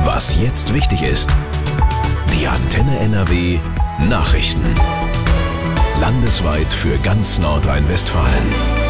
Was jetzt wichtig ist. Die Antenne NRW Nachrichten. Landesweit für ganz Nordrhein-Westfalen.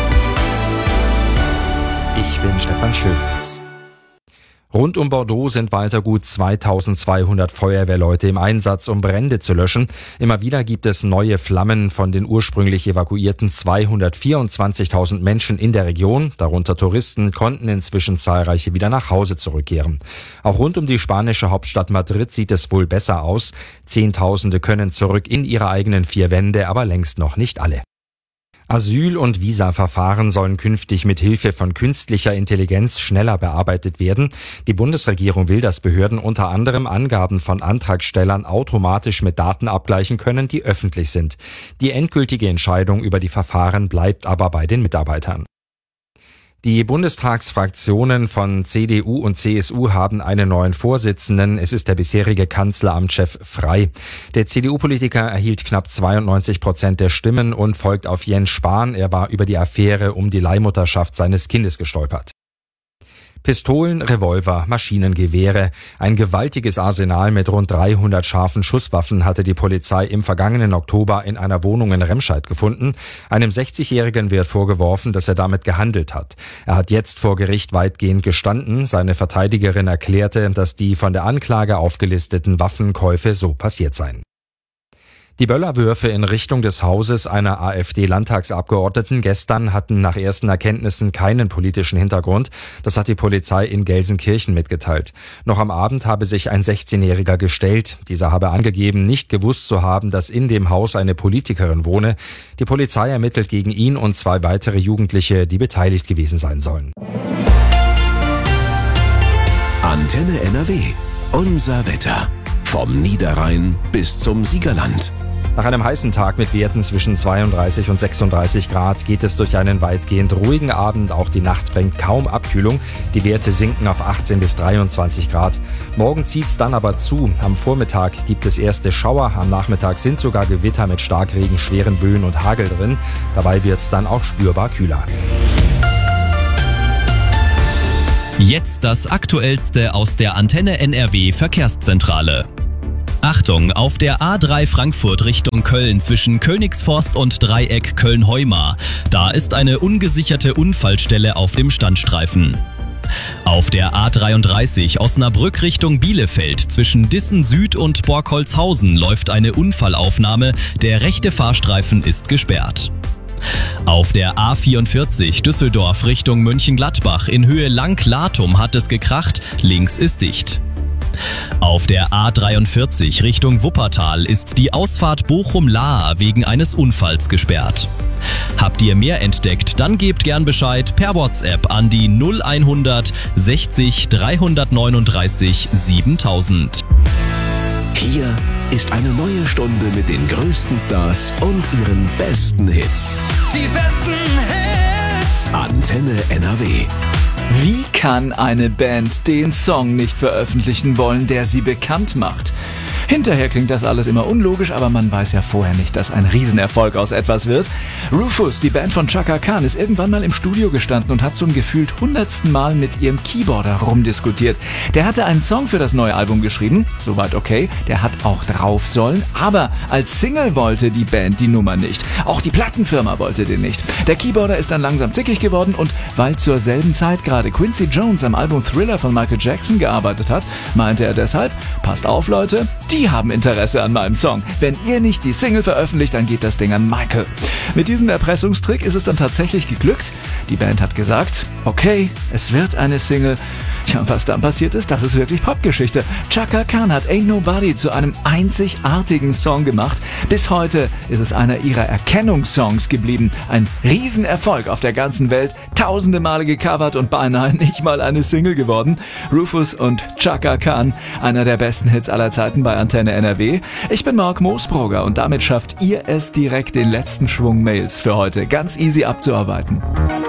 Ich bin Stefan Schütz. Rund um Bordeaux sind weiter gut 2200 Feuerwehrleute im Einsatz, um Brände zu löschen. Immer wieder gibt es neue Flammen. Von den ursprünglich evakuierten 224.000 Menschen in der Region, darunter Touristen, konnten inzwischen zahlreiche wieder nach Hause zurückkehren. Auch rund um die spanische Hauptstadt Madrid sieht es wohl besser aus. Zehntausende können zurück in ihre eigenen vier Wände, aber längst noch nicht alle. Asyl- und Visaverfahren sollen künftig mit Hilfe von künstlicher Intelligenz schneller bearbeitet werden. Die Bundesregierung will, dass Behörden unter anderem Angaben von Antragstellern automatisch mit Daten abgleichen können, die öffentlich sind. Die endgültige Entscheidung über die Verfahren bleibt aber bei den Mitarbeitern. Die Bundestagsfraktionen von CDU und CSU haben einen neuen Vorsitzenden. Es ist der bisherige Kanzleramtschef Frey. Der CDU-Politiker erhielt knapp 92% der Stimmen und folgt auf Jens Spahn. Er war über die Affäre um die Leihmutterschaft seines Kindes gestolpert. Pistolen, Revolver, Maschinengewehre. Ein gewaltiges Arsenal mit rund 300 scharfen Schusswaffen hatte die Polizei im vergangenen Oktober in einer Wohnung in Remscheid gefunden. Einem 60-Jährigen wird vorgeworfen, dass er damit gehandelt hat. Er hat jetzt vor Gericht weitgehend gestanden. Seine Verteidigerin erklärte, dass die von der Anklage aufgelisteten Waffenkäufe so passiert seien. Die Böllerwürfe in Richtung des Hauses einer AfD-Landtagsabgeordneten gestern hatten nach ersten Erkenntnissen keinen politischen Hintergrund. Das hat die Polizei in Gelsenkirchen mitgeteilt. Noch am Abend habe sich ein 16-Jähriger gestellt. Dieser habe angegeben, nicht gewusst zu haben, dass in dem Haus eine Politikerin wohne. Die Polizei ermittelt gegen ihn und 2 weitere Jugendliche, die beteiligt gewesen sein sollen. Antenne NRW. Unser Wetter. Vom Niederrhein bis zum Siegerland. Nach einem heißen Tag mit Werten zwischen 32 und 36 Grad geht es durch einen weitgehend ruhigen Abend. Auch die Nacht bringt kaum Abkühlung. Die Werte sinken auf 18 bis 23 Grad. Morgen zieht's dann aber zu. Am Vormittag gibt es erste Schauer. Am Nachmittag sind sogar Gewitter mit Starkregen, schweren Böen und Hagel drin. Dabei wird's dann auch spürbar kühler. Jetzt das Aktuellste aus der Antenne NRW Verkehrszentrale. Achtung, auf der A3 Frankfurt Richtung Köln zwischen Königsforst und Dreieck Köln-Heumar. Da ist eine ungesicherte Unfallstelle auf dem Standstreifen. Auf der A33 Osnabrück Richtung Bielefeld zwischen Dissen Süd und Borkholzhausen läuft eine Unfallaufnahme. Der rechte Fahrstreifen ist gesperrt. Auf der A44 Düsseldorf Richtung Mönchengladbach in Höhe Lang-Latum hat es gekracht, links ist dicht. Auf der A43 Richtung Wuppertal ist die Ausfahrt Bochum-Lahr wegen eines Unfalls gesperrt. Habt ihr mehr entdeckt, dann gebt gern Bescheid per WhatsApp an die 0100 60 339 7000. Hier ist eine neue Stunde mit den größten Stars und ihren besten Hits. Die besten Hits. Antenne NRW. Wie kann eine Band den Song nicht veröffentlichen wollen, der sie bekannt macht? Hinterher klingt das alles immer unlogisch, aber man weiß ja vorher nicht, dass ein Riesenerfolg aus etwas wird. Rufus, die Band von Chaka Khan, ist irgendwann mal im Studio gestanden und hat zum gefühlt 100. Mal mit ihrem Keyboarder rumdiskutiert. Der hatte einen Song für das neue Album geschrieben, soweit okay, der hat auch drauf sollen, aber als Single wollte die Band die Nummer nicht. Auch die Plattenfirma wollte den nicht. Der Keyboarder ist dann langsam zickig geworden und weil zur selben Zeit gerade Quincy Jones am Album Thriller von Michael Jackson gearbeitet hat, meinte er deshalb, passt auf Leute, die haben Interesse an meinem Song. Wenn ihr nicht die Single veröffentlicht, dann geht das Ding an Michael. Mit diesem Erpressungstrick ist es dann tatsächlich geglückt. Die Band hat gesagt, okay, es wird eine Single. Tja, was dann passiert ist, das ist wirklich Popgeschichte. Chaka Khan hat Ain't Nobody zu einem einzigartigen Song gemacht. Bis heute ist es einer ihrer Erkennungssongs geblieben. Ein Riesenerfolg auf der ganzen Welt, tausende Male gecovert und beinahe nicht mal eine Single geworden. Rufus und Chaka Khan, einer der besten Hits aller Zeiten bei Antenne NRW. Ich bin Marc Moosbrugger und damit schafft ihr es direkt, den letzten Schwung Mails für heute ganz easy abzuarbeiten.